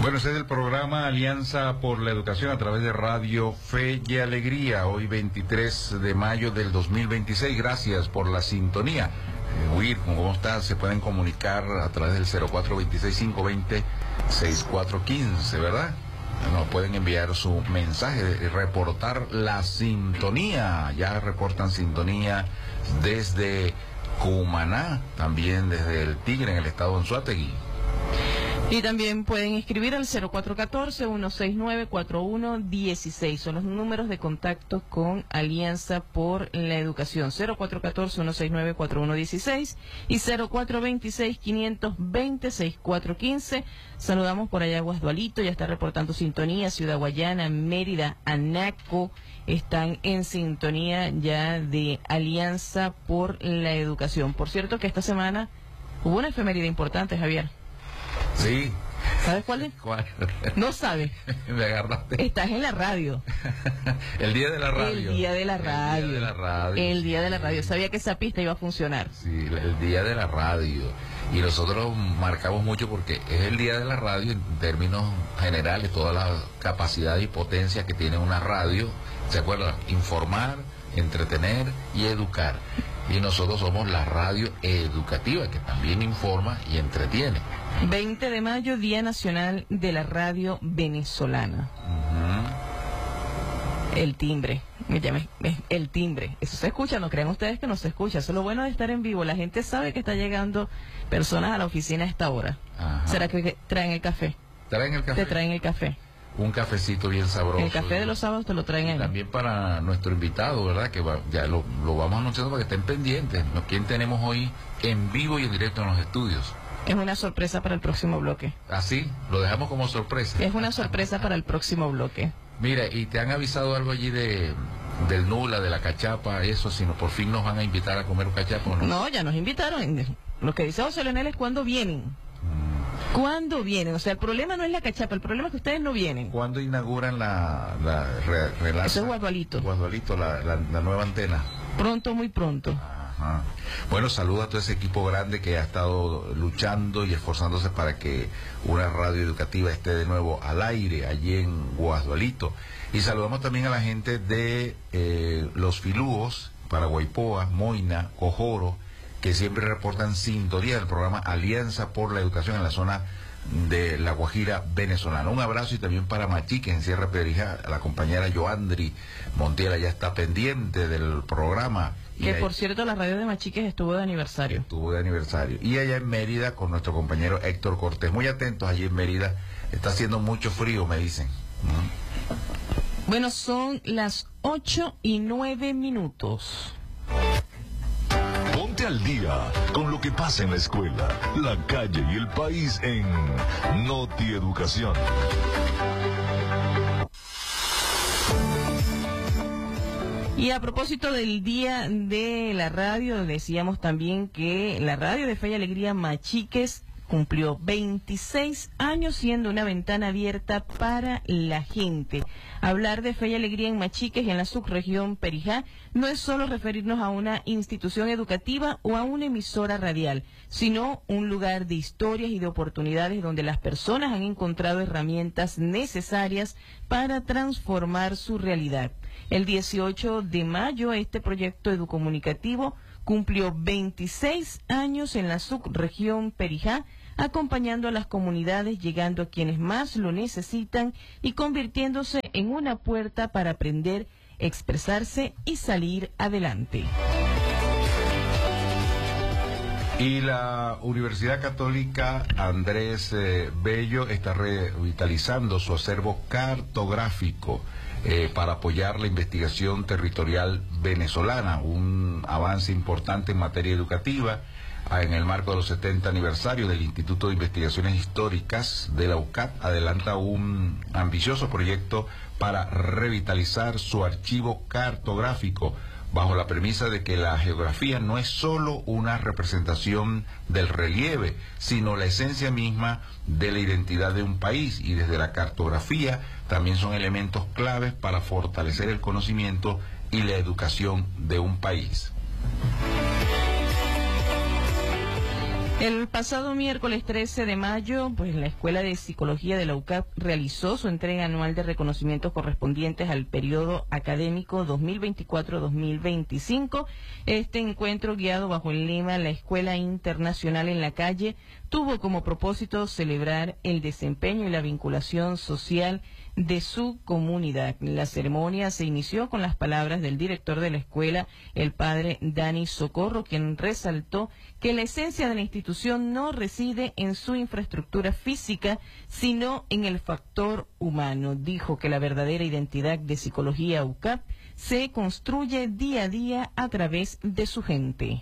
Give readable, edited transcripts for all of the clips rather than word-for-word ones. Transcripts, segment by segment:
Bueno, este es el programa Alianza por la Educación a través de Radio Fe y Alegría, hoy 23 de mayo del 2026. Gracias por la sintonía. Huir, ¿cómo estás? Se pueden comunicar a través del 0426-520-6415, ¿verdad? Nos pueden enviar su mensaje, reportar la sintonía. Ya reportan sintonía desde Cumaná, también desde el Tigre en el estado de Anzoátegui. Y también pueden escribir al 0414-169-4116. Son los números de contacto con Alianza por la Educación. 0414-169-4116 y 0426-520-6415. Saludamos por allá a Guasdualito, ya está reportando sintonía. Ciudad Guayana, Mérida, Anaco, están en sintonía ya de Alianza por la Educación. Por cierto que esta semana hubo una efeméride importante, Javier. Sí. ¿Sabes cuál es? ¿Cuál? No sabes. Me agarraste. Estás en la radio. El día de la radio. El día de la radio. El día de la radio. El día de la radio. Sabía que esa pista iba a funcionar. Sí, el día de la radio. Y nosotros marcamos mucho porque es el día de la radio en términos generales, toda la capacidad y potencia que tiene una radio. ¿Se acuerdan? Informar, entretener y educar. Y nosotros somos la radio educativa, que también informa y entretiene. 20 de mayo, Día Nacional de la Radio Venezolana. El timbre, el timbre. Eso se escucha, no crean ustedes que no se escucha. Eso es lo bueno de estar en vivo. La gente sabe que está llegando personas a la oficina a esta hora. Ajá. ¿Será que traen el café? ¿Traen el café? Te traen el café. Un cafecito bien sabroso. El café de los sábados te lo traen ahí. También para nuestro invitado, ¿verdad? Que ya lo vamos anunciando para que estén pendientes. ¿Quién tenemos hoy en vivo y en directo en los estudios? Es una sorpresa para el próximo bloque. ¿Ah, sí? Lo dejamos como sorpresa. Es una sorpresa para el próximo bloque. Mira, ¿y te han avisado algo allí del Nula, de la cachapa, eso? Si no, por fin nos van a invitar a comer cachapa o no. No, ya nos invitaron. Lo que dice José Leonel es cuándo vienen. ¿Cuándo vienen? O sea, el problema no es la cachapa, el problema es que ustedes no vienen. ¿Cuándo inauguran la Eso es Guasdualito. Guasdualito, la nueva antena. Pronto, muy pronto. Ajá. Bueno, saluda a todo ese equipo grande que ha estado luchando y esforzándose para que una radio educativa esté de nuevo al aire allí en Guasdualito. Y saludamos también a la gente de Los Filúos, Paraguaypoa, Moina, Cojoro, que siempre reportan sintonía del programa Alianza por la Educación en la zona de La Guajira venezolana. Un abrazo y también para Machique en Sierra Perijá, la compañera Joandri Montiela ya está pendiente del programa. Que por cierto, la radio de Machiques estuvo de aniversario. Estuvo de aniversario. Y allá en Mérida con nuestro compañero Héctor Cortés. Muy atentos allí en Mérida. Está haciendo mucho frío, me dicen. Bueno, son las 8:09. Ponte al día con lo que pasa en la escuela, la calle y el país en Noti Educación. Y a propósito del Día de la Radio, decíamos también que la radio de Fe y Alegría Machiques cumplió 26 años siendo una ventana abierta para la gente. Hablar de Fe y Alegría en Machiques y en la subregión Perijá no es solo referirnos a una institución educativa o a una emisora radial, sino un lugar de historias y de oportunidades donde las personas han encontrado herramientas necesarias para transformar su realidad. El 18 de mayo este proyecto educomunicativo cumplió 26 años en la subregión Perijá, acompañando a las comunidades, llegando a quienes más lo necesitan y convirtiéndose en una puerta para aprender, expresarse y salir adelante. Y la Universidad Católica Andrés Bello está revitalizando su acervo cartográfico para apoyar la investigación territorial venezolana, un avance importante en materia educativa en el marco de los 70 aniversarios del Instituto de Investigaciones Históricas de la UCAP. Adelanta un ambicioso proyecto para revitalizar su archivo cartográfico bajo la premisa de que la geografía no es solo una representación del relieve, sino la esencia misma de la identidad de un país, y desde la cartografía también son elementos claves para fortalecer el conocimiento y la educación de un país. El pasado miércoles 13 de mayo, pues la Escuela de Psicología de la UCAP realizó su entrega anual de reconocimientos correspondientes al periodo académico 2024-2025. Este encuentro, guiado bajo el lema La Escuela Internacional en la Calle, tuvo como propósito celebrar el desempeño y la vinculación social de su comunidad. La ceremonia se inició con las palabras del director de la escuela, el padre Dani Socorro, quien resaltó que la esencia de la institución no reside en su infraestructura física, sino en el factor humano. Dijo que la verdadera identidad de Psicología UCAP se construye día a día a través de su gente.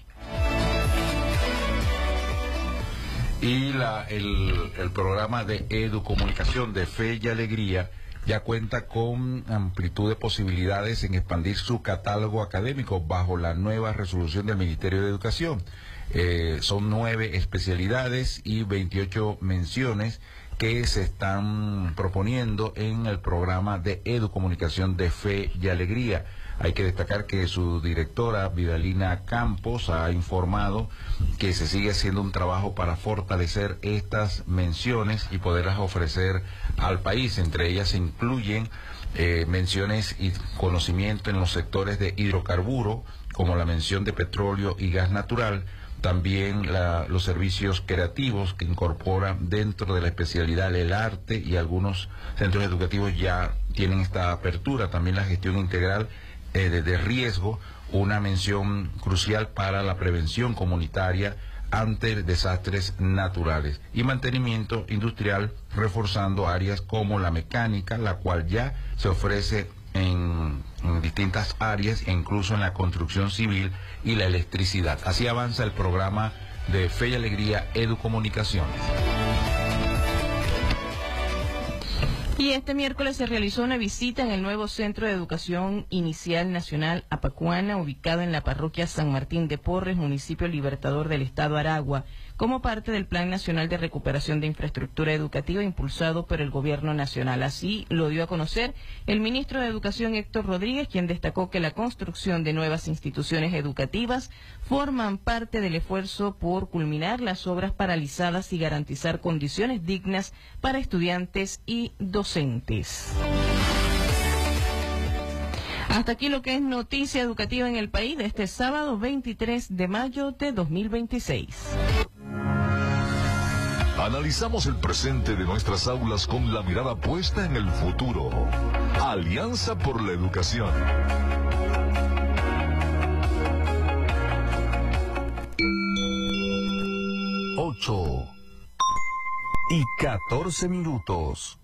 Y el programa de educomunicación de Fe y Alegría ya cuenta con amplitud de posibilidades en expandir su catálogo académico bajo la nueva resolución del Ministerio de Educación. Son 9 especialidades y 28 menciones que se están proponiendo en el programa de educomunicación de Fe y Alegría. Hay que destacar que su directora, Vidalina Campos, ha informado que se sigue haciendo un trabajo para fortalecer estas menciones y poderlas ofrecer al país. Entre ellas se incluyen menciones y conocimiento en los sectores de hidrocarburo, como la mención de petróleo y gas natural. También los servicios creativos que incorporan dentro de la especialidad el arte, y algunos centros educativos ya tienen esta apertura. También la gestión integral de riesgo, una mención crucial para la prevención comunitaria ante desastres naturales, y mantenimiento industrial, reforzando áreas como la mecánica, la cual ya se ofrece en distintas áreas, e incluso en la construcción civil y la electricidad. Así avanza el programa de Fe y Alegría Educomunicaciones. Y este miércoles se realizó una visita en el nuevo Centro de Educación Inicial Nacional Apacuana, ubicado en la parroquia San Martín de Porres, municipio Libertador del Estado Aragua, como parte del Plan Nacional de Recuperación de Infraestructura Educativa impulsado por el Gobierno Nacional. Así lo dio a conocer el ministro de Educación, Héctor Rodríguez, quien destacó que la construcción de nuevas instituciones educativas forman parte del esfuerzo por culminar las obras paralizadas y garantizar condiciones dignas para estudiantes y docentes. Hasta aquí lo que es noticia educativa en el país de este sábado 23 de mayo de 2026. Analizamos el presente de nuestras aulas con la mirada puesta en el futuro. Alianza por la Educación. Ocho y 14 minutos.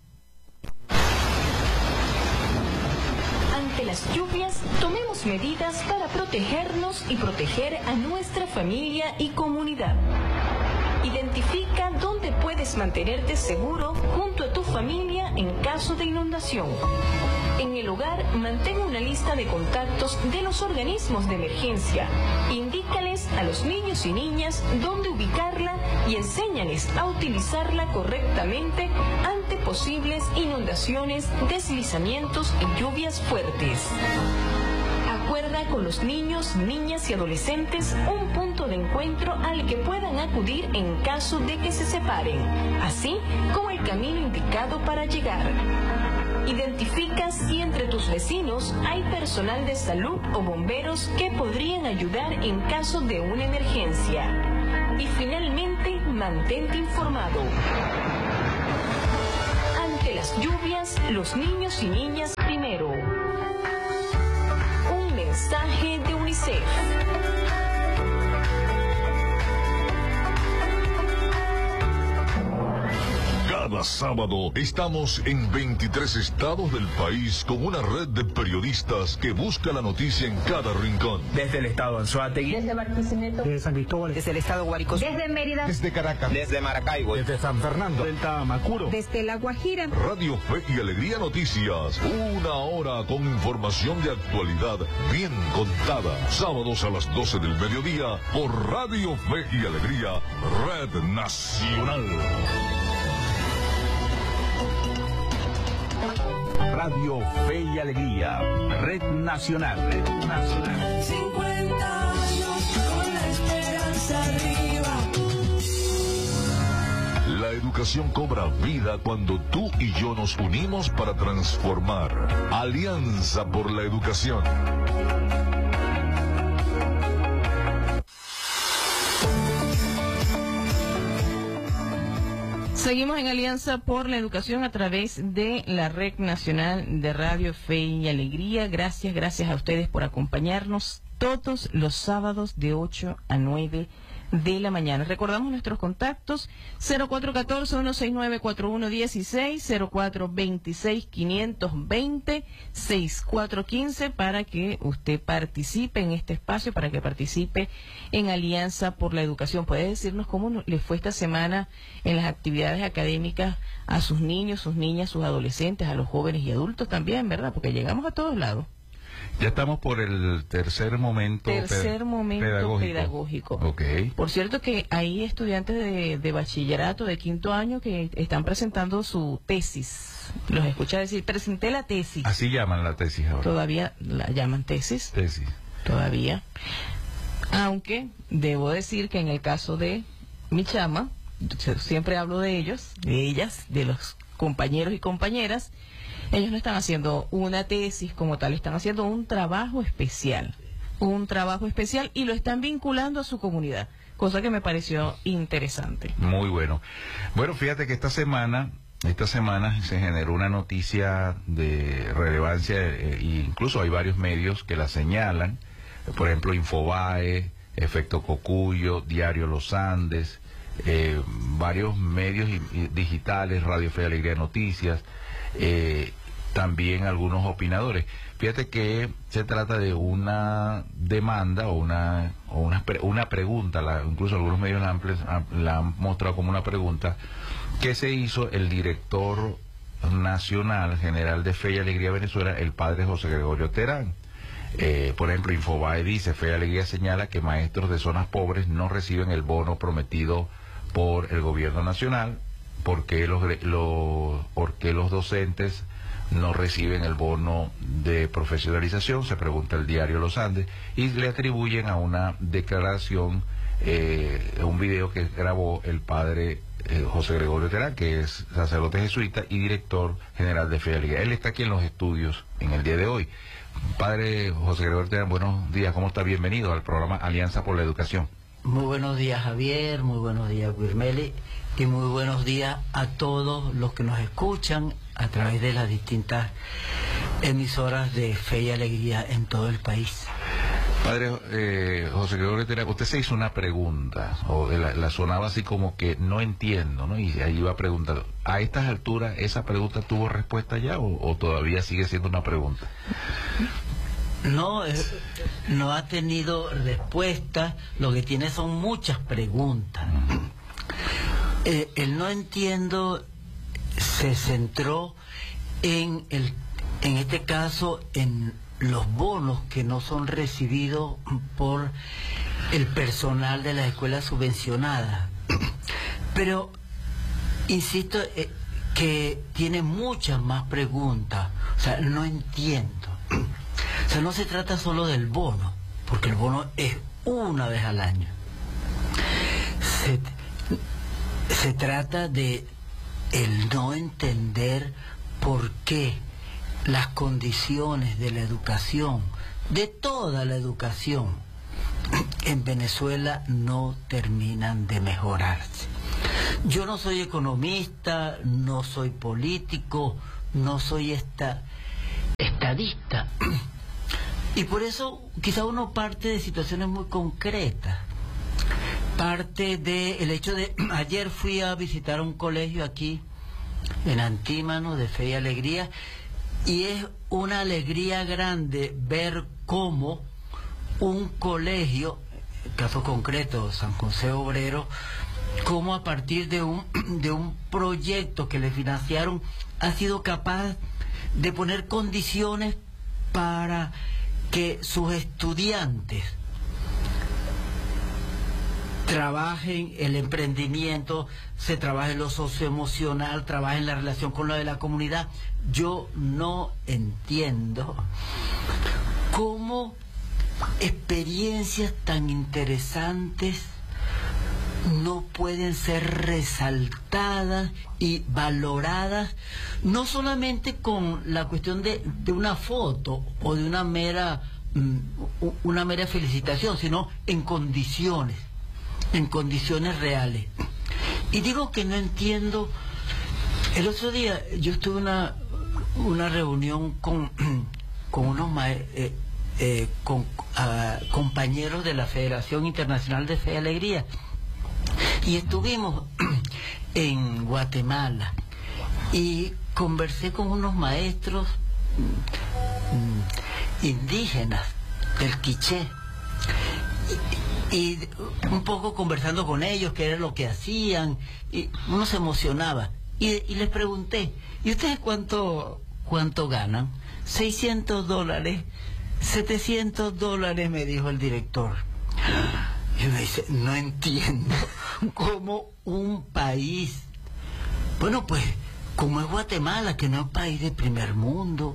Ante las lluvias, tomemos medidas para protegernos y proteger a nuestra familia y comunidad. Identifica dónde puedes mantenerte seguro junto a tu familia en caso de inundación. En el hogar, mantén una lista de contactos de los organismos de emergencia. Indícales a los niños y niñas dónde ubicarla y enséñales a utilizarla correctamente ante posibles inundaciones, deslizamientos y lluvias fuertes. Acuerda con los niños, niñas y adolescentes un punto de encuentro al que puedan acudir en caso de que se separen, así como el camino indicado para llegar. Identifica si entre tus vecinos hay personal de salud o bomberos que podrían ayudar en caso de una emergencia. Y finalmente, mantente informado. Ante las lluvias, los niños y niñas primero. Un mensaje de UNICEF. Cada sábado estamos en 23 estados del país con una red de periodistas que busca la noticia en cada rincón. Desde el estado Anzoátegui, desde Barquisimeto, desde San Cristóbal, desde el estado Guárico, desde Mérida, desde Caracas, desde Maracaibo, desde San Fernando, del Tamacuro, desde La Guajira. Radio Fe y Alegría Noticias, una hora con información de actualidad bien contada. Sábados a las 12 del mediodía por Radio Fe y Alegría, Red Nacional. Radio Fe y Alegría, Red Nacional. Red Nacional. 50 años con la esperanza arriba. La educación cobra vida cuando tú y yo nos unimos para transformar. Alianza por la Educación. Seguimos en Alianza por la Educación a través de la Red Nacional de Radio Fe y Alegría. Gracias a ustedes por acompañarnos todos los sábados de 8 a 9 de la mañana. Recordamos nuestros contactos: 0414-169-4116, 0426-520-6415, para que usted participe en este espacio, para que participe en Alianza por la Educación. ¿Puede decirnos cómo le fue esta semana en las actividades académicas a sus niños, sus niñas, sus adolescentes, a los jóvenes y adultos también, verdad? Porque llegamos a todos lados. Ya estamos por el tercer momento pedagógico. Okay. Por cierto que hay estudiantes de bachillerato de quinto año que están presentando su tesis. Los escucha decir, presenté la tesis. Así llaman la tesis ahora. Todavía la llaman tesis. Tesis. Todavía. Aunque debo decir que en el caso de mi chama, siempre hablo de ellos, de ellas, de los compañeros y compañeras. Ellos no están haciendo una tesis como tal, están haciendo un trabajo especial y lo están vinculando a su comunidad, cosa que me pareció interesante. Muy bueno. Bueno, fíjate que esta semana se generó una noticia de relevancia, e incluso hay varios medios que la señalan, por ejemplo Infobae, Efecto Cocuyo, Diario Los Andes, varios medios digitales, Radio Fe y Alegría Noticias, también algunos opinadores. Fíjate que se trata de una demanda o una pregunta, incluso algunos medios la han mostrado como una pregunta, que se hizo el director nacional general de Fe y Alegría Venezuela, el padre José Gregorio Terán. Por ejemplo, Infobae dice: Fe y Alegría señala que maestros de zonas pobres no reciben el bono prometido por el gobierno nacional. ¿Por qué los docentes no reciben el bono de profesionalización? Se pregunta el Diario Los Andes, y le atribuyen a una declaración, un video que grabó el padre José Gregorio Terán, que es sacerdote jesuita y director general de Fe y Alegría. Él está aquí en los estudios en el día de hoy. Padre José Gregorio Terán, buenos días, ¿cómo está? Bienvenido al programa Alianza por la Educación. Muy buenos días, Javier, muy buenos días, Wirmeli, y muy buenos días a todos los que nos escuchan a través de las distintas emisoras de Fe y Alegría en todo el país. Padre José Gregorio Terán, usted se hizo una pregunta, o la sonaba así como que no entiendo, ¿no? Y ahí iba a preguntar, ¿a estas alturas esa pregunta tuvo respuesta ya o todavía sigue siendo una pregunta? No, no ha tenido respuesta, lo que tiene son muchas preguntas. El no entiendo se centró en este caso en los bonos que no son recibidos por el personal de las escuelas subvencionadas. Pero insisto que tiene muchas más preguntas. O sea, no entiendo. O sea, no se trata solo del bono, porque el bono es una vez al año. Se trata de el no entender por qué las condiciones de la educación, de toda la educación, en Venezuela no terminan de mejorarse. Yo no soy economista, no soy político, no soy estadista. Y por eso quizá uno parte de situaciones muy concretas. Parte del hecho de... Ayer fui a visitar un colegio aquí en Antímano de Fe y Alegría, y es una alegría grande ver cómo un colegio, caso concreto San José Obrero, cómo a partir de un proyecto que le financiaron ha sido capaz de poner condiciones para que sus estudiantes trabajen el emprendimiento, se trabaje lo socioemocional, trabajen la relación con lo de la comunidad. Yo no entiendo cómo experiencias tan interesantes no pueden ser resaltadas y valoradas, no solamente con la cuestión de una foto o de una mera felicitación, sino en condiciones reales. Y digo que no entiendo. El otro día yo estuve en una reunión con unos compañeros de la Federación Internacional de Fe y Alegría, y estuvimos en Guatemala y conversé con unos maestros indígenas del Quiché, y un poco conversando con ellos qué era lo que hacían, y uno se emocionaba, y les pregunté: ¿y ustedes cuánto ganan? $600, $700, me dijo el director. Y me dice: no entiendo cómo un país, bueno, pues como es Guatemala, que no es un país de primer mundo,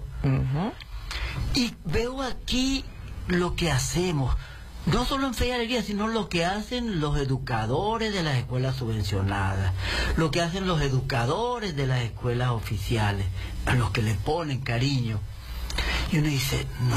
y veo aquí lo que hacemos, no solo en Fe y Alegría, sino lo que hacen los educadores de las escuelas subvencionadas, lo que hacen los educadores de las escuelas oficiales, a los que le ponen cariño. Y uno dice: no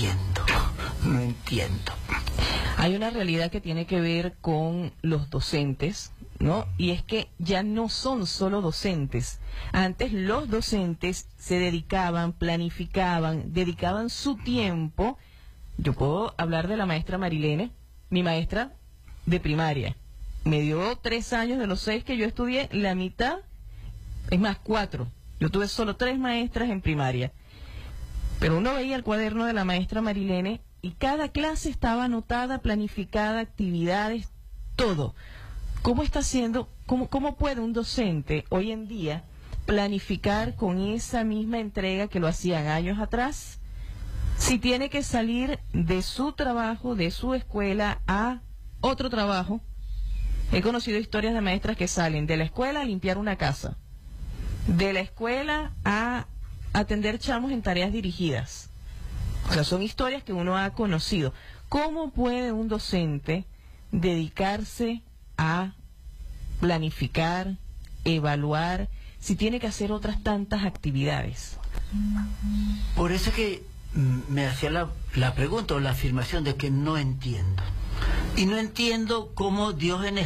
entiendo. Hay una realidad que tiene que ver con los docentes, ¿no? Y es que ya no son solo docentes. Antes los docentes se dedicaban, planificaban, dedicaban su tiempo. Yo puedo hablar de la maestra Marilene, mi maestra de primaria. Me dio 3 años de los 6 que yo estudié, la mitad, es más, 4. Yo tuve solo 3 maestras en primaria. Pero uno veía el cuaderno de la maestra Marilene y cada clase estaba anotada, planificada, actividades, todo. ¿Cómo está haciendo, cómo puede un docente hoy en día planificar con esa misma entrega que lo hacían años atrás? Si tiene que salir de su trabajo, de su escuela, a otro trabajo. He conocido historias de maestras que salen de la escuela a limpiar una casa, de la escuela a atender chamos en tareas dirigidas. O sea, son historias que uno ha conocido. ¿Cómo puede un docente dedicarse a planificar, evaluar, si tiene que hacer otras tantas actividades? Por eso es que me hacía la pregunta o la afirmación de que no entiendo. Y no entiendo cómo Diógenes,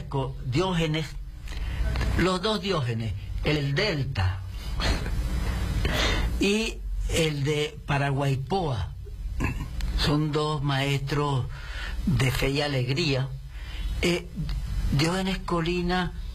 los dos Diógenes, el Delta y el de Paraguaypoa, son 2 maestros de Fe y Alegría. Diógenes Colina